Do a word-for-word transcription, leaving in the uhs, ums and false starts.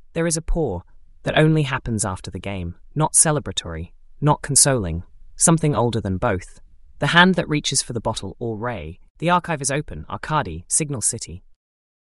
There is a pour that only happens after the game, not celebratory, not consoling, something older than both. The hand that reaches for the bottle or ray. The archive is open, Arcady, Signal City.